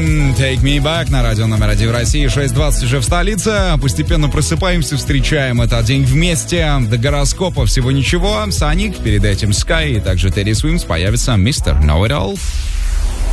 Take Me Back на радио номер 1 в России. 6:20 уже в столице. Постепенно просыпаемся, встречаем этот день вместе. До гороскопа всего ничего. Саник, перед этим Sky и также Teddy Swims появится Mr. Know It All.